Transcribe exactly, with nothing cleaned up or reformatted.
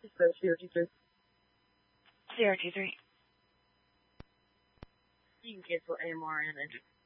So zero two three. Zero two three. You can cancel A M R and entry.